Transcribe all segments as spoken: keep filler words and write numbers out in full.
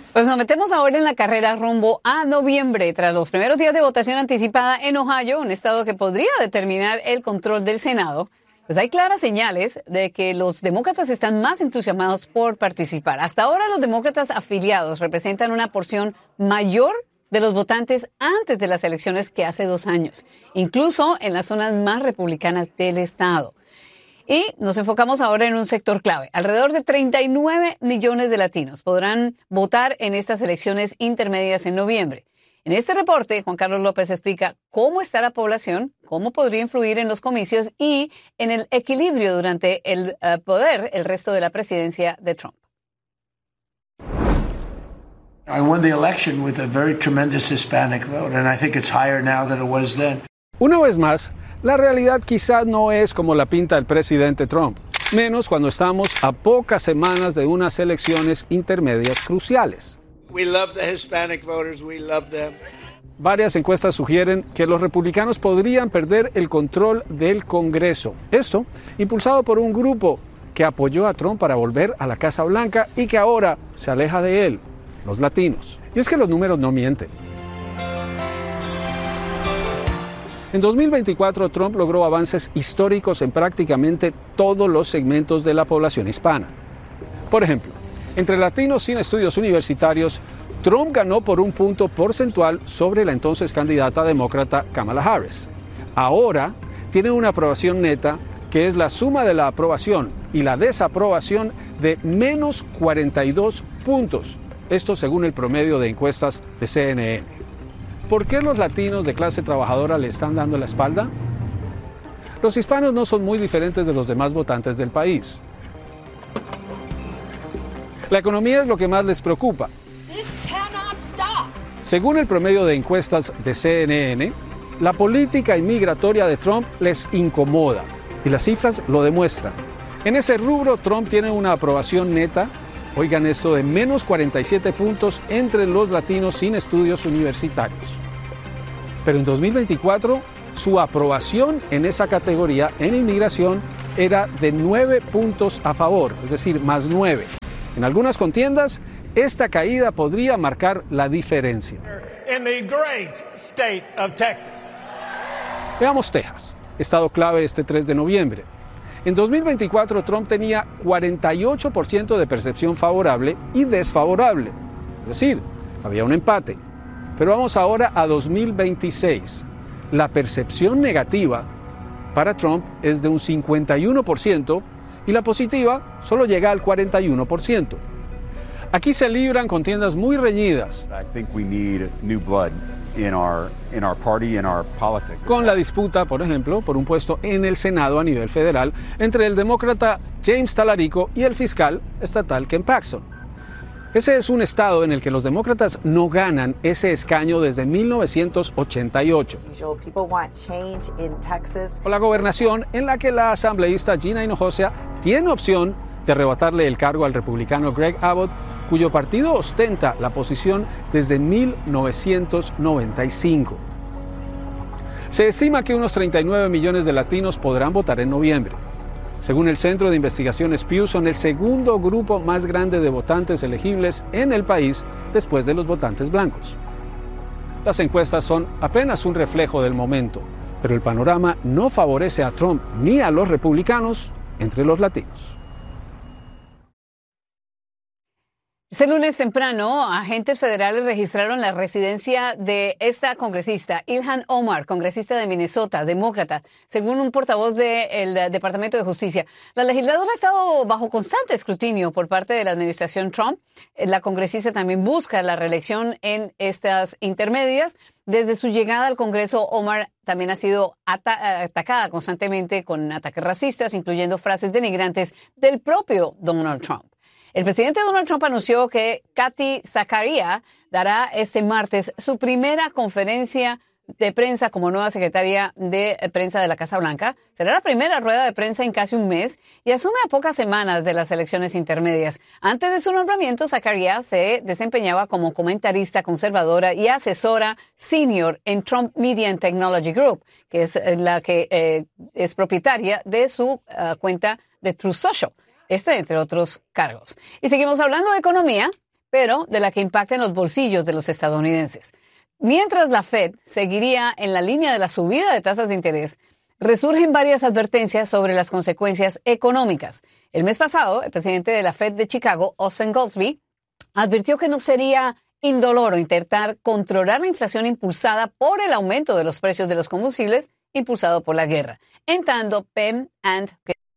Pues nos metemos ahora en la carrera rumbo a noviembre, tras los primeros días de votación anticipada en Ohio, un estado que podría determinar el control del Senado. Pues hay claras señales de que los demócratas están más entusiasmados por participar. Hasta ahora los demócratas afiliados representan una porción mayor de los votantes antes de las elecciones que hace dos años, incluso en las zonas más republicanas del estado. Y nos enfocamos ahora en un sector clave. Alrededor de treinta y nueve millones de latinos podrán votar en estas elecciones intermedias en noviembre. En este reporte, Juan Carlos López explica cómo está la población, cómo podría influir en los comicios y en el equilibrio durante el uh, poder, el resto de la presidencia de Trump. I won the election with a very tremendous Hispanic vote, and I think it's higher now than it was then. Una vez más, la realidad quizás no es como la pinta el presidente Trump, menos cuando estamos a pocas semanas de unas elecciones intermedias cruciales. We love the Hispanic voters, we love them. Varias encuestas sugieren que los republicanos podrían perder el control del Congreso. Esto impulsado por un grupo que apoyó a Trump para volver a la Casa Blanca y que ahora se aleja de él, los latinos. Y es que los números no mienten. En dos mil veinticuatro, Trump logró avances históricos en prácticamente todos los segmentos de la población hispana. Por ejemplo, entre latinos sin estudios universitarios, Trump ganó por un punto porcentual sobre la entonces candidata demócrata Kamala Harris. Ahora tiene una aprobación neta que es la suma de la aprobación y la desaprobación de menos cuarenta y dos puntos. Esto según el promedio de encuestas de C N N. ¿Por qué los latinos de clase trabajadora le están dando la espalda? Los hispanos no son muy diferentes de los demás votantes del país. La economía es lo que más les preocupa. Según el promedio de encuestas de C N N, la política inmigratoria de Trump les incomoda y las cifras lo demuestran. En ese rubro, Trump tiene una aprobación neta, oigan esto, de menos cuarenta y siete puntos entre los latinos sin estudios universitarios. Pero en dos mil veinticuatro, su aprobación en esa categoría en inmigración era de nueve puntos a favor, es decir, más nueve. En algunas contiendas, esta caída podría marcar la diferencia. In the great state of Texas. Veamos Texas, estado clave este tres de noviembre. En dos mil veinticuatro, Trump tenía cuarenta y ocho por ciento de percepción favorable y desfavorable. Es decir, había un empate. Pero vamos ahora a dos mil veintiséis. La percepción negativa para Trump es de un cincuenta y uno por ciento y la positiva solo llega al cuarenta y uno por ciento. Aquí se libran contiendas muy reñidas. I think we need new blood in our in our party, in our politics. Con la disputa, por ejemplo, por un puesto en el Senado a nivel federal entre el demócrata James Talarico y el fiscal estatal Ken Paxton. Ese es un estado en el que los demócratas no ganan ese escaño desde mil novecientos ochenta y ocho. O la gobernación en la que la asambleísta Gina Hinojosa tiene opción de arrebatarle el cargo al republicano Greg Abbott, cuyo partido ostenta la posición desde mil novecientos noventa y cinco. Se estima que unos treinta y nueve millones de latinos podrán votar en noviembre. Según el Centro de Investigaciones Pew, son el segundo grupo más grande de votantes elegibles en el país después de los votantes blancos. Las encuestas son apenas un reflejo del momento, pero el panorama no favorece a Trump ni a los republicanos entre los latinos. Este lunes temprano, agentes federales registraron la residencia de esta congresista, Ilhan Omar, congresista de Minnesota, demócrata, según un portavoz del Departamento de Justicia. La legisladora ha estado bajo constante escrutinio por parte de la administración Trump. La congresista también busca la reelección en estas intermedias. Desde su llegada al Congreso, Omar también ha sido ata- atacada constantemente con ataques racistas, incluyendo frases denigrantes del propio Donald Trump. El presidente Donald Trump anunció que Kathy Zakaria dará este martes su primera conferencia de prensa como nueva secretaria de prensa de la Casa Blanca. Será la primera rueda de prensa en casi un mes y asume a pocas semanas de las elecciones intermedias. Antes de su nombramiento, Zakaria se desempeñaba como comentarista conservadora y asesora senior en Trump Media and Technology Group, que es la que eh, es propietaria de su uh, cuenta de Truth Social. Este, entre otros cargos. Y seguimos hablando de economía, pero de la que impacta en los bolsillos de los estadounidenses. Mientras la Fed seguiría en la línea de la subida de tasas de interés, resurgen varias advertencias sobre las consecuencias económicas. El mes pasado, el presidente de la Fed de Chicago, Austin Goolsbee, advirtió que no sería indoloro intentar controlar la inflación impulsada por el aumento de los precios de los combustibles impulsado por la guerra. En tanto, Pem and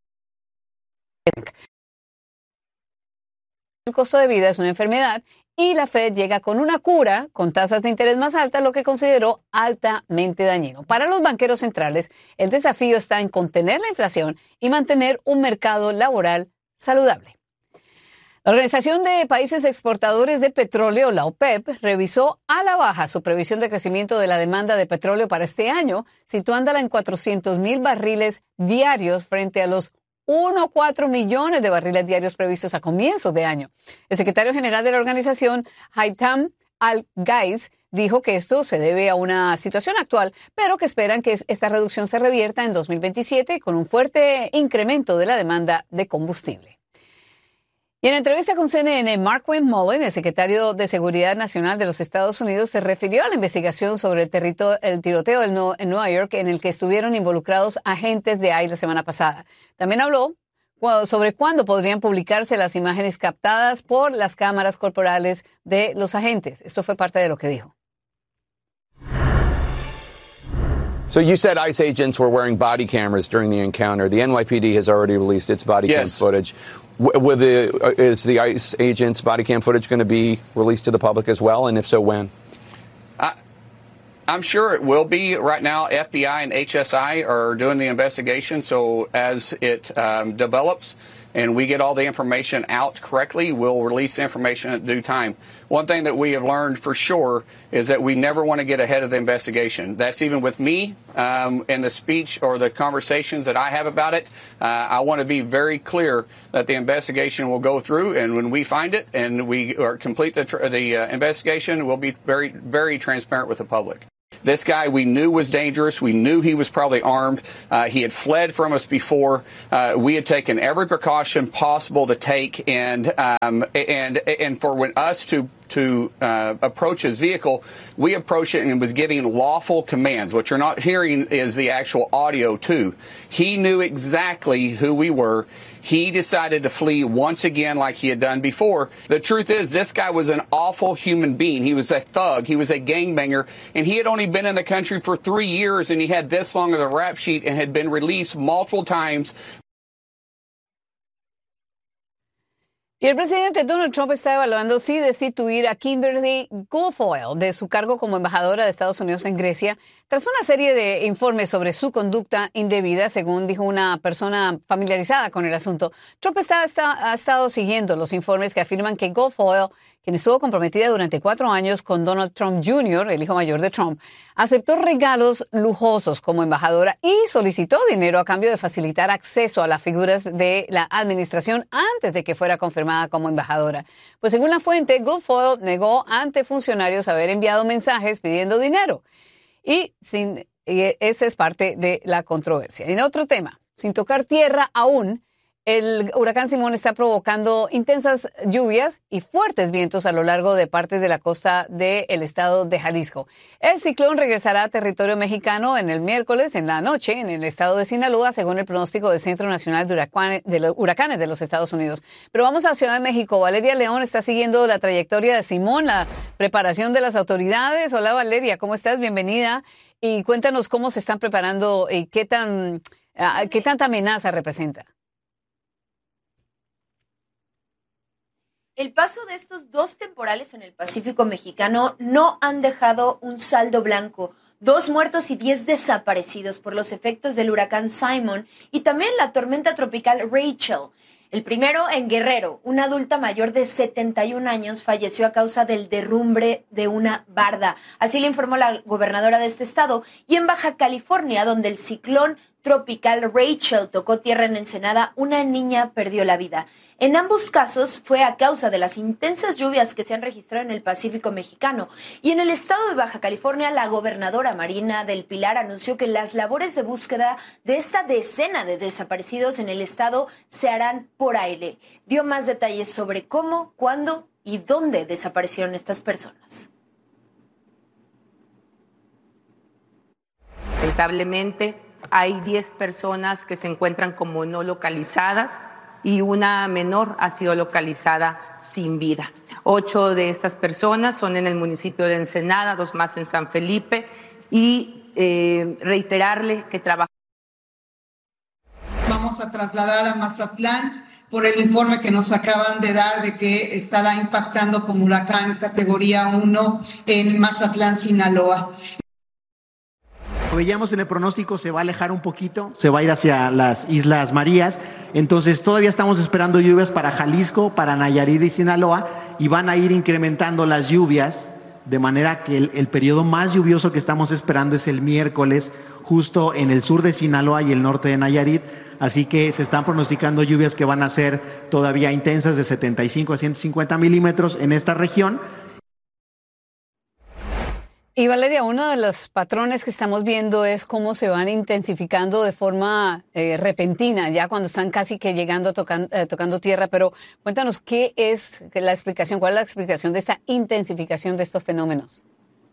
el costo de vida es una enfermedad y la Fed llega con una cura con tasas de interés más altas, lo que consideró altamente dañino. Para los banqueros centrales, el desafío está en contener la inflación y mantener un mercado laboral saludable. La Organización de Países Exportadores de Petróleo, la OPEP, revisó a la baja su previsión de crecimiento de la demanda de petróleo para este año, situándola en cuatrocientos mil barriles diarios frente a los uno coma cuatro millones de barriles diarios previstos a comienzos de año. El secretario general de la organización, Haitham Al-Ghais, dijo que esto se debe a una situación actual, pero que esperan que esta reducción se revierta en dos mil veintisiete con un fuerte incremento de la demanda de combustible. Y en entrevista con C N N, Markwayne Mullin, el secretario de Seguridad Nacional de los Estados Unidos, se refirió a la investigación sobre el, territorio, el tiroteo en Nueva York en el que estuvieron involucrados agentes de I C E la semana pasada. También habló sobre cuándo podrían publicarse las imágenes captadas por las cámaras corporales de los agentes. Esto fue parte de lo que dijo. So you said ICE agents were wearing body cameras during the encounter. The N Y P D has already released its body cam yes. footage. With the, uh, is the ICE agents' body cam footage going to be released to the public as well? And if so, when? I, I'm sure it will be. Right now, F B I and H S I are doing the investigation. So as it um, develops and we get all the information out correctly, we'll release the information at due time. One thing that we have learned for sure is that we never want to get ahead of the investigation. That's even with me um, in the speech or the conversations that I have about it. Uh, I want to be very clear that the investigation will go through, and when we find it and we or complete the, tr- the uh, investigation, we'll be very, very transparent with the public. This guy we knew was dangerous. We knew he was probably armed. Uh, he had fled from us before. Uh, we had taken every precaution possible to take, and um, and and for when us to to uh, approach his vehicle, we approached it and was giving lawful commands. What you're not hearing is the actual audio too. He knew exactly who we were. He decided to flee once again like he had done before. The truth is, this guy was an awful human being. He was a thug. He was a gangbanger. And he had only been in the country for three years, and he had this long of a rap sheet and had been released multiple times. Y el presidente Donald Trump está evaluando si destituir a Kimberly Guilfoyle de su cargo como embajadora de Estados Unidos en Grecia tras una serie de informes sobre su conducta indebida, según dijo una persona familiarizada con el asunto. Trump está, está, ha estado siguiendo los informes que afirman que Guilfoyle, quien estuvo comprometida durante cuatro años con Donald Trump junior, el hijo mayor de Trump, aceptó regalos lujosos como embajadora y solicitó dinero a cambio de facilitar acceso a las figuras de la administración antes de que fuera confirmada como embajadora. Pues según la fuente, Guilfoyle negó ante funcionarios haber enviado mensajes pidiendo dinero. Y, sin, y esa es parte de la controversia. En otro tema, sin tocar tierra aún, el huracán Simón está provocando intensas lluvias y fuertes vientos a lo largo de partes de la costa del estado de Jalisco. El ciclón regresará a territorio mexicano en el miércoles en la noche en el estado de Sinaloa, según el pronóstico del Centro Nacional de Huracanes de, los Huracanes de los Estados Unidos. Pero vamos a Ciudad de México. Valeria León está siguiendo la trayectoria de Simón, la preparación de las autoridades. Hola Valeria, ¿cómo estás? Bienvenida. Y cuéntanos cómo se están preparando y qué, tan, qué tanta amenaza representa. El paso de estos dos temporales en el Pacífico mexicano no han dejado un saldo blanco. Dos muertos y diez desaparecidos por los efectos del huracán Simon y también la tormenta tropical Rachel. El primero en Guerrero, una adulta mayor de setenta y un años falleció a causa del derrumbe de una barda. Así le informó la gobernadora de este estado. Y en Baja California, donde el ciclón tropical Rachel tocó tierra en Ensenada, una niña perdió la vida. En ambos casos fue a causa de las intensas lluvias que se han registrado en el Pacífico mexicano. Y en el estado de Baja California, la gobernadora Marina del Pilar anunció que las labores de búsqueda de esta decena de desaparecidos en el estado se harán por aire. Dio más detalles sobre cómo, cuándo y y dónde desaparecieron estas personas. Lamentablemente, hay diez personas que se encuentran como no localizadas y una menor ha sido localizada sin vida. Ocho de estas personas son en el municipio de Ensenada, dos más en San Felipe, y eh, reiterarle que trabajamos. Vamos a trasladar a Mazatlán por el informe que nos acaban de dar de que estará impactando como huracán categoría uno en Mazatlán, Sinaloa. Veíamos en el pronóstico, se va a alejar un poquito, se va a ir hacia las Islas Marías, entonces todavía estamos esperando lluvias para Jalisco, para Nayarit y Sinaloa, y van a ir incrementando las lluvias, de manera que el, el periodo más lluvioso que estamos esperando es el miércoles, justo en el sur de Sinaloa y el norte de Nayarit, así que se están pronosticando lluvias que van a ser todavía intensas de setenta y cinco a ciento cincuenta milímetros en esta región. Y Valeria, uno de los patrones que estamos viendo es cómo se van intensificando de forma eh, repentina, ya cuando están casi que llegando, tocan, eh, tocando tierra, pero cuéntanos qué es la explicación, cuál es la explicación de esta intensificación de estos fenómenos.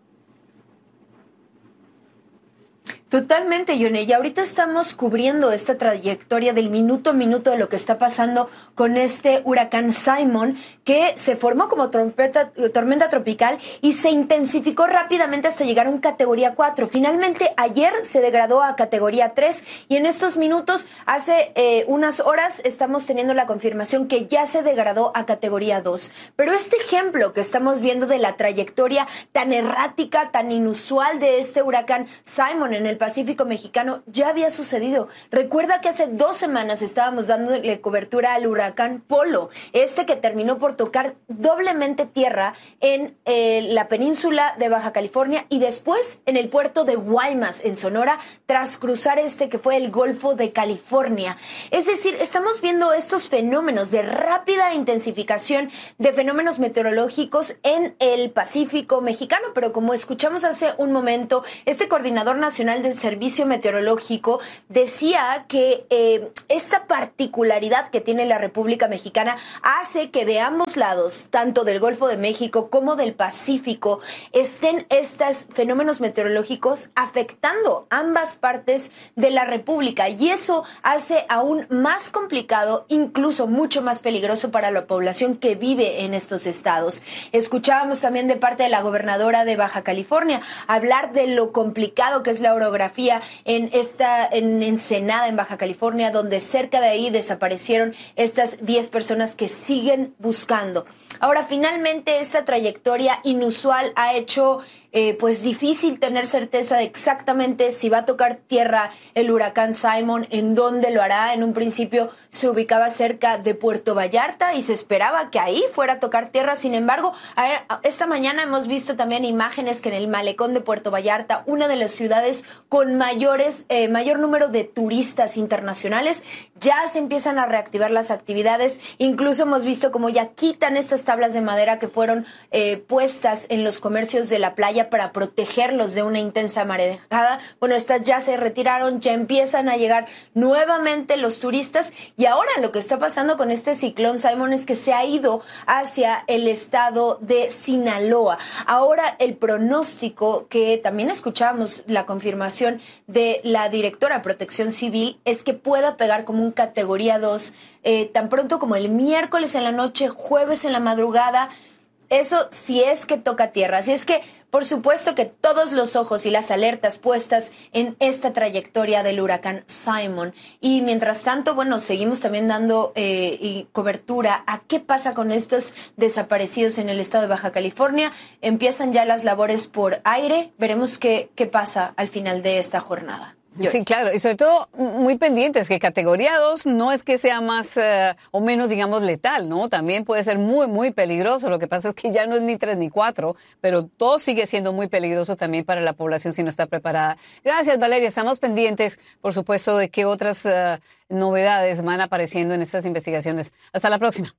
Totalmente, Yone. Y ahorita estamos cubriendo esta trayectoria del minuto a minuto de lo que está pasando con este huracán Simon, que se formó como trompeta, tormenta tropical y se intensificó rápidamente hasta llegar a un categoría cuatro. Finalmente, ayer se degradó a categoría tres y en estos minutos, hace eh, unas horas, estamos teniendo la confirmación que ya se degradó a categoría dos. Pero este ejemplo que estamos viendo de la trayectoria tan errática, tan inusual de este huracán Simon en el Pacífico mexicano ya había sucedido. Recuerda que hace dos semanas estábamos dándole cobertura al huracán Polo, este que terminó por tocar doblemente tierra en eh, la península de Baja California y después en el puerto de Guaymas, en Sonora, tras cruzar este que fue el Golfo de California. Es decir, estamos viendo estos fenómenos de rápida intensificación de fenómenos meteorológicos en el Pacífico mexicano, pero como escuchamos hace un momento, este coordinador nacional del Servicio Meteorológico decía que eh, esta particularidad que tiene la República Mexicana hace que de ambos lados, tanto del Golfo de México como del Pacífico, estén estos fenómenos meteorológicos afectando ambas partes de la República, y eso hace aún más complicado, incluso mucho más peligroso para la población que vive en estos estados. Escuchábamos también de parte de la gobernadora de Baja California hablar de lo complicado que es la orografía en esta en Ensenada, en Baja California, donde cerca de ahí desaparecieron estas diez personas que siguen buscando. Ahora, finalmente, esta trayectoria inusual ha hecho eh, pues difícil tener certeza de exactamente si va a tocar tierra el huracán Simon, en dónde lo hará. En un principio se ubicaba cerca de Puerto Vallarta y se esperaba que ahí fuera a tocar tierra. Sin embargo, a, esta mañana hemos visto también imágenes que en el malecón de Puerto Vallarta, una de las ciudades con mayores eh, mayor número de turistas internacionales, ya se empiezan a reactivar las actividades. Incluso hemos visto como ya quitan estas tablas de madera que fueron eh, puestas en los comercios de la playa para protegerlos de una intensa marejada. Bueno, estas ya se retiraron, ya empiezan a llegar nuevamente los turistas, y ahora lo que está pasando con este ciclón Simon es que se ha ido hacia el estado de Sinaloa. Ahora el pronóstico, que también escuchábamos la confirmación de la directora de Protección Civil, es que pueda pegar como un categoría dos eh, tan pronto como el miércoles en la noche, jueves en la madrugada. Eso si es que toca tierra. Así es que, por supuesto que todos los ojos y las alertas puestas en esta trayectoria del huracán Simon. Y mientras tanto, bueno, seguimos también dando eh, y cobertura a qué pasa con estos desaparecidos en el estado de Baja California. Empiezan ya las labores por aire. Veremos qué, qué pasa al final de esta jornada. Sí, claro, y sobre todo muy pendientes que categoría dos no es que sea más uh, o menos, digamos, letal, ¿no? También puede ser muy, muy peligroso. Lo que pasa es que ya no es ni tres ni cuatro, pero todo sigue siendo muy peligroso también para la población si no está preparada. Gracias, Valeria. Estamos pendientes, por supuesto, de qué otras uh, novedades van apareciendo en estas investigaciones. Hasta la próxima.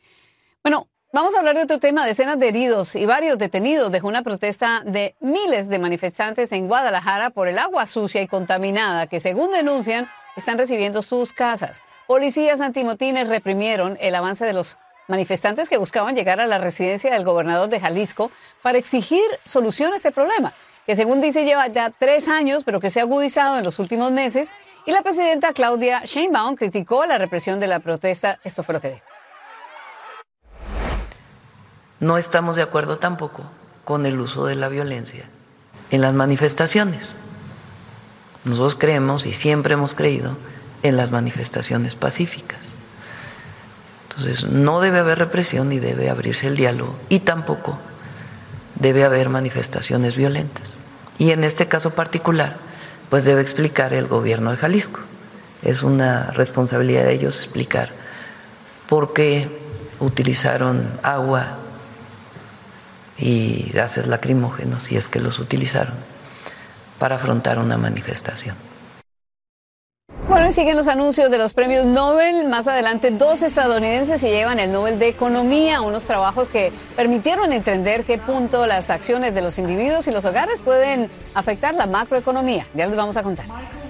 Bueno, vamos a hablar de otro tema. Decenas de heridos y varios detenidos dejó una protesta de miles de manifestantes en Guadalajara por el agua sucia y contaminada que, según denuncian, están recibiendo sus casas. Policías antimotines reprimieron el avance de los manifestantes que buscaban llegar a la residencia del gobernador de Jalisco para exigir solución a este problema, que según dice lleva ya tres años, pero que se ha agudizado en los últimos meses. Y la presidenta Claudia Sheinbaum criticó la represión de la protesta. Esto fue lo que dijo. No estamos de acuerdo tampoco con el uso de la violencia en las manifestaciones. Nosotros creemos y siempre hemos creído en las manifestaciones pacíficas. Entonces, no debe haber represión ni debe abrirse el diálogo y tampoco debe haber manifestaciones violentas. Y en este caso particular, pues debe explicar el gobierno de Jalisco. Es una responsabilidad de ellos explicar por qué utilizaron agua y gases lacrimógenos, si es que los utilizaron, para afrontar una manifestación. Bueno, y siguen los anuncios de los premios Nobel. Más adelante, dos estadounidenses se llevan el Nobel de Economía, unos trabajos que permitieron entender qué punto las acciones de los individuos y los hogares pueden afectar la macroeconomía. Ya les vamos a contar.